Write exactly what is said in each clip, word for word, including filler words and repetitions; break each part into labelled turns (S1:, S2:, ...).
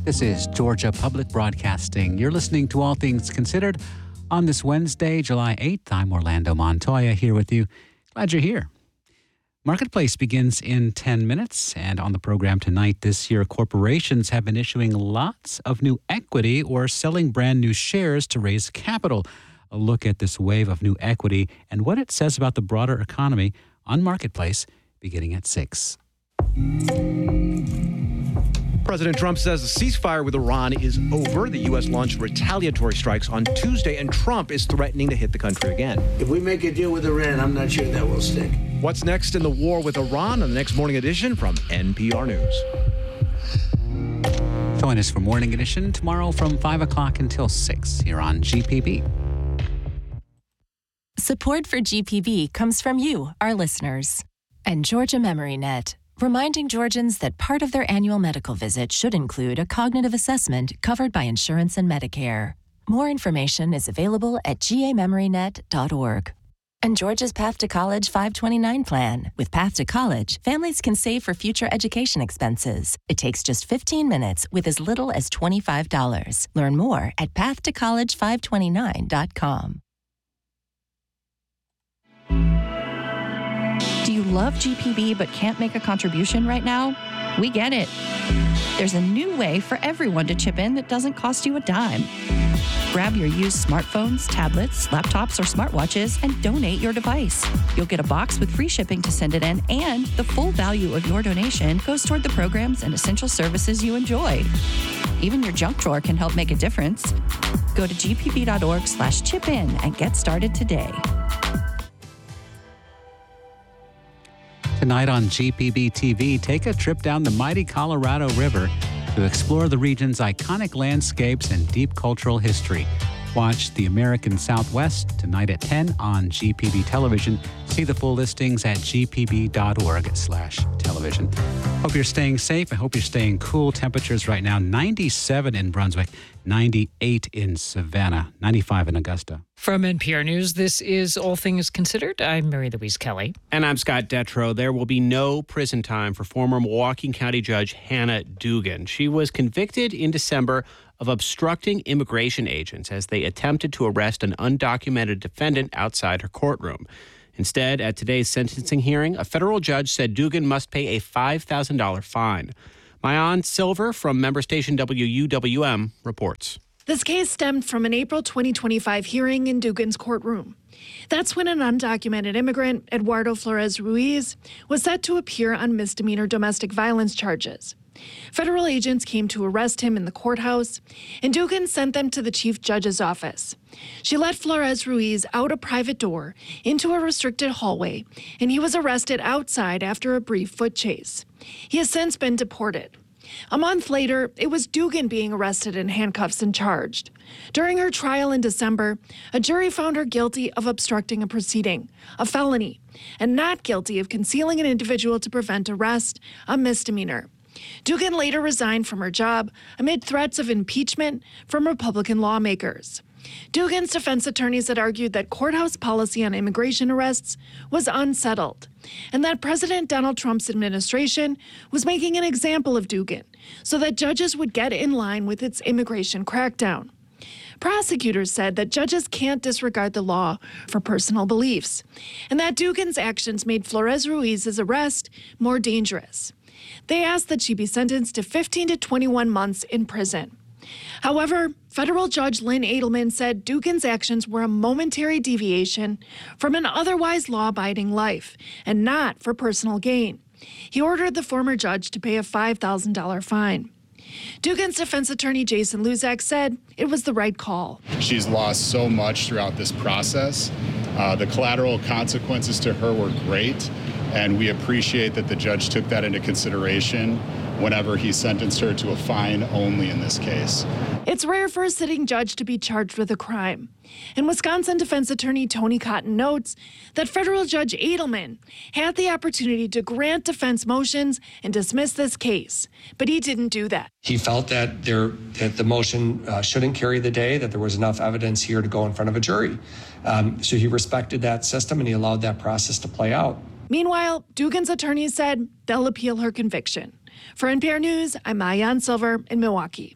S1: This is Georgia Public Broadcasting. You're listening to All Things Considered on this Wednesday, July eighth. I'm Orlando Montoya here with you. Glad you're here. Marketplace begins in ten minutes, and on the program tonight this year, corporations have been issuing lots of new equity or selling brand new shares to raise capital. A look at this wave of new equity and what it says about the broader economy on Marketplace beginning at six.
S2: President Trump says the ceasefire with Iran is over. The U S launched retaliatory strikes on Tuesday, and Trump is threatening to hit the country again.
S3: If we make a deal with Iran, I'm not sure that will stick.
S2: What's next in the war with Iran on the next Morning Edition from N P R News.
S1: Join us for Morning Edition tomorrow from five o'clock until six here on G P B.
S4: Support for G P B comes from you, our listeners, and Georgia Memory Net, reminding Georgians that part of their annual medical visit should include a cognitive assessment covered by insurance and Medicare. More information is available at g a memory net dot org. And Georgia's Path to College five twenty-nine plan. With Path to College, families can save for future education expenses. It takes just fifteen minutes with as little as twenty-five dollars. Learn more at path to college five twenty-nine dot com.
S5: Do you love G P B but can't make a contribution right now? We get it. There's a new way for everyone to chip in that doesn't cost you a dime. Grab your used smartphones, tablets, laptops, or smartwatches and donate your device. You'll get a box with free shipping to send it in, and the full value of your donation goes toward the programs and essential services you enjoy. Even your junk drawer can help make a difference. Go to g p b dot org slash chip in and get started today.
S1: Tonight on G P B T V, take a trip down the mighty Colorado River to explore the region's iconic landscapes and deep cultural history. Watch The American Southwest tonight at ten on G P B Television. See the full listings at g p b dot org slash television. Hope you're staying safe. I hope you're staying cool. Temperatures right now, ninety-seven in Brunswick, ninety-eight in Savannah, ninety-five in Augusta.
S6: From N P R News, this is All Things Considered. I'm Mary Louise Kelly.
S7: And I'm Scott Detrow. There will be no prison time for former Milwaukee County Judge Hannah Dugan. She was convicted in December of obstructing immigration agents as they attempted to arrest an undocumented defendant outside her courtroom. Instead, at today's sentencing hearing, a federal judge said Dugan must pay a five thousand dollars fine. Maayan Silver from member station W U W M reports.
S8: This case stemmed from an April twenty twenty-five hearing in Dugan's courtroom. That's when an undocumented immigrant, Eduardo Flores Ruiz, was set to appear on misdemeanor domestic violence charges. Federal agents came to arrest him in the courthouse, and Dugan sent them to the chief judge's office. She let Flores Ruiz out a private door into a restricted hallway, and he was arrested outside after a brief foot chase. He has since been deported. A month later, it was Dugan being arrested in handcuffs and charged. During her trial in December, a jury found her guilty of obstructing a proceeding, a felony, and not guilty of concealing an individual to prevent arrest, a misdemeanor. Dugan later resigned from her job amid threats of impeachment from Republican lawmakers. Dugan's defense attorneys had argued that courthouse policy on immigration arrests was unsettled, and that President Donald Trump's administration was making an example of Dugan so that judges would get in line with its immigration crackdown. Prosecutors said that judges can't disregard the law for personal beliefs, and that Dugan's actions made Flores Ruiz's arrest more dangerous. They asked that she be sentenced to fifteen to twenty-one months in prison. However, federal judge Lynn Edelman said Dugan's actions were a momentary deviation from an otherwise law-abiding life and not for personal gain. He ordered the former judge to pay a five thousand dollars fine. Dugan's defense attorney Jason Luzak said it was the right call.
S9: She's lost so much throughout this process. Uh, the collateral consequences to her were great, and we appreciate that the judge took that into consideration whenever he sentenced her to a fine only in this case.
S8: It's rare for a sitting judge to be charged with a crime. And Wisconsin defense attorney Tony Cotton notes that federal judge Edelman had the opportunity to grant defense motions and dismiss this case, but he didn't do that.
S10: He felt that there that the motion uh, shouldn't carry the day, that there was enough evidence here to go in front of a jury. Um, so he respected that system and he allowed that process to play out.
S8: Meanwhile, Dugan's attorneys said they'll appeal her conviction. For N P R News, I'm Maayan Silver in Milwaukee.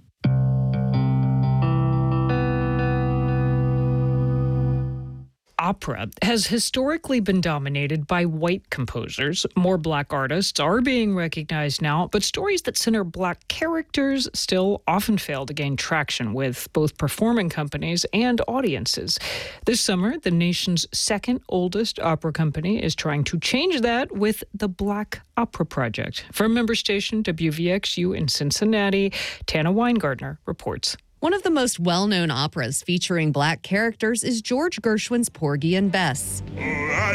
S6: Opera has historically been dominated by white composers. More black artists are being recognized now, but stories that center black characters still often fail to gain traction with both performing companies and audiences. This summer, the nation's second oldest opera company is trying to change that with the Black Opera Project. From member station W V X U in Cincinnati, Tana Weingartner reports.
S11: One of the most well-known operas featuring black characters is George Gershwin's Porgy and Bess.
S12: Oh, I